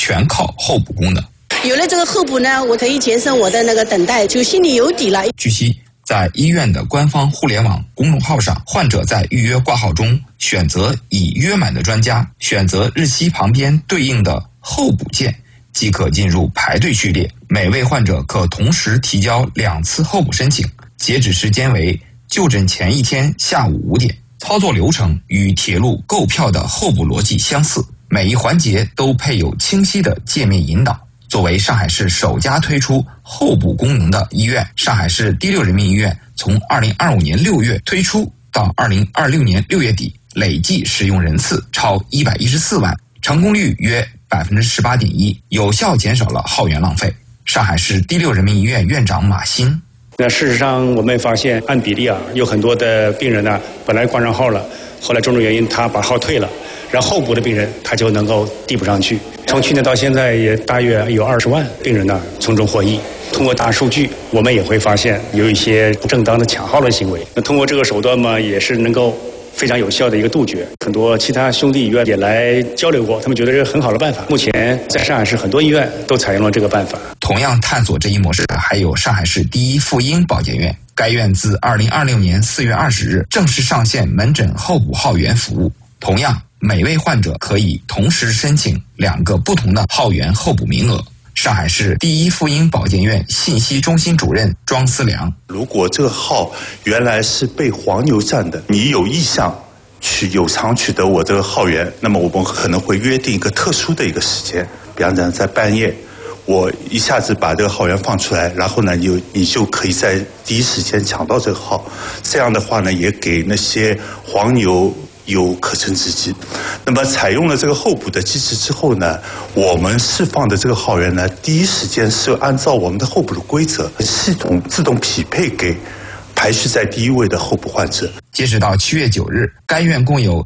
全靠候补功能。 有了这个候补呢，我可以节省我的那个等待，就心里有底了。 据悉，在医院的官方互联网公众号上，患者在预约挂号中选择已约满的专家，选择日期旁边对应的候补键，即可进入排队序列。每位患者可同时提交2次候补申请，截止时间为就诊前一天下午5点。操作流程与铁路购票的候补逻辑相似，每一环节都配有清晰的界面引导。作为上海市首家推出候补功能的医院，上海市第6人民医院从2025年6月推出到2026年6月底，累计使用人次超114万，成功率约18.1%，有效减少了耗源浪费。上海市第6人民医院院长马新： 那事实上我们发现按比例有很多的病人本来挂上号了，后来种种原因他把号退了，然后候补的病人他就能够递补上去。从去年到现在也大约有20万病人从中获益。通过大数据，我们也会发现有一些不正当的抢号的行为。那通过这个手段也是能够非常有效的一个杜绝。很多其他兄弟医院也来交流过，他们觉得这是很好的办法。目前在上海市很多医院都采用了这个办法。 同样探索这一模式的还有上海市第一妇婴保健院，该院自2026年4月20日正式上线门诊候补号源服务。同样，每位患者可以同时申请2个不同的号源候补名额。上海市第一妇婴保健院信息中心主任庄思良： 如果这个号原来是被黄牛占的，你有意向去有偿取得我这个号源，那么我们可能会约定一个特殊的一个时间，比方讲在半夜，我一下子把这个号源放出来，然后呢，你就可以在第一时间抢到这个号。这样的话呢，也给那些黄牛有可乘之机。那么采用了这个候补的机制之后呢，我们释放的这个号源呢，第一时间是按照我们的候补的规则，系统自动匹配给排序在第一位的候补患者。 截止到7月9日，该院共有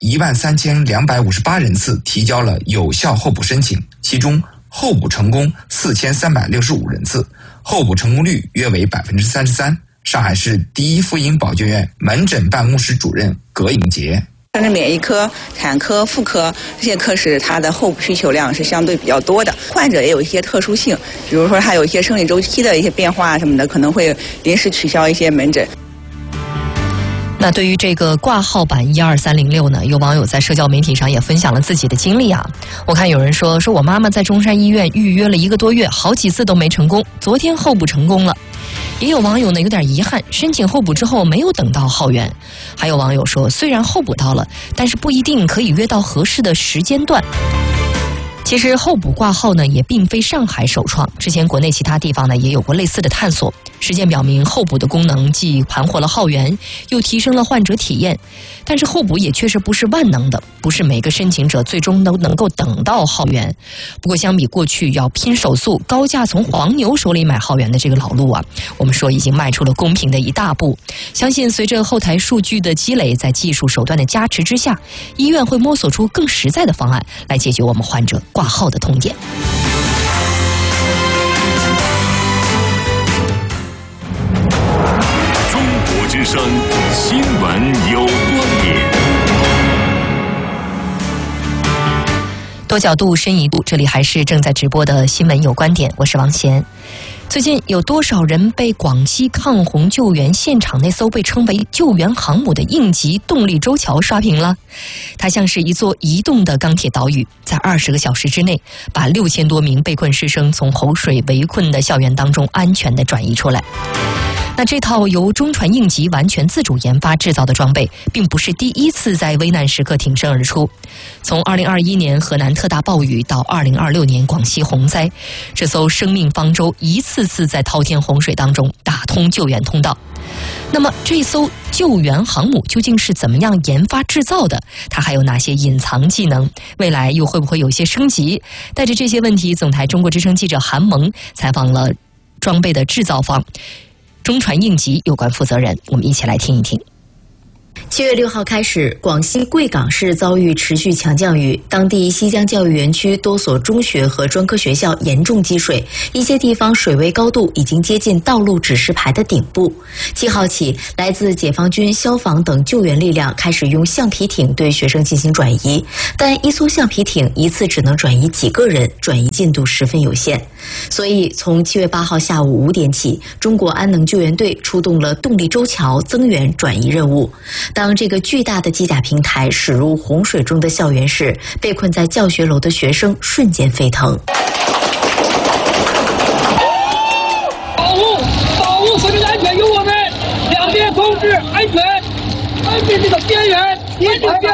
13258人次提交了有效候补申请，其中候补成功4365人次，候补成功率约为33%。上海市第一妇婴保健院门诊办公室主任葛颖杰： 像是免疫科、产科、妇科这些科室，它的候补需求量是相对比较多的。患者也有一些特殊性，比如说他有一些生理周期的一些变化什么的，可能会临时取消一些门诊。 那对于这个挂号版12306呢，有网友在社交媒体上也分享了自己的经历啊。我看有人说我妈妈在中山医院预约了1个多月，好几次都没成功，昨天候补成功了。也有网友呢有点遗憾，申请候补之后没有等到号源。还有网友说，虽然候补到了，但是不一定可以约到合适的时间段。其实候补挂号呢也并非上海首创，之前国内其他地方呢也有过类似的探索。实践表明，候补的功能既盘活了号源，又提升了患者体验。但是候补也确实不是万能的，不是每个申请者最终都能够等到号源。不过相比过去要拼手速、高价从黄牛手里买号源的这个老路啊，我们说已经迈出了公平的一大步。相信随着后台数据的积累，在技术手段的加持之下，医院会摸索出更实在的方案来解决我们患者挂号的痛点。 中国之声新闻有观点， 多角度深一度，这里还是正在直播的新闻有观点，我是王贤。最近有多少人被广西抗洪救援现场那艘被称为救援航母的应急动力舟桥刷屏了？它像是一座移动的钢铁岛屿，在20个小时之内把6000多名被困师生从洪水围困的校园当中安全地转移出来。那这套由中船应急完全自主研发制造的装备，并不是第一次在危难时刻挺身而出。从2021年河南特大暴雨到2026年广西洪灾，这艘生命方舟一次次在滔天洪水当中打通救援通道。那么这艘救援航母究竟是怎么样研发制造的？它还有哪些隐藏技能？未来又会不会有些升级？带着这些问题，总台中国之声记者韩萌采访了装备的制造方中船应急有关负责人，我们一起来听一听。 7月6号开始，广西贵港市遭遇持续强降雨，当地西江教育园区多所中学和专科学校严重积水，一些地方水位高度已经接近道路指示牌的顶部。7号起，来自解放军、消防等救援力量开始用橡皮艇对学生进行转移，但一艘橡皮艇一次只能转移几个人，转移进度十分有限。所以，从7月8号下午5点起，中国安能救援队出动了动力舟桥增援转移任务。当这个巨大的机甲平台驶入洪水中的校园时，被困在教学楼的学生瞬间沸腾。 保护生命安全由我们两边控制安全这个边缘。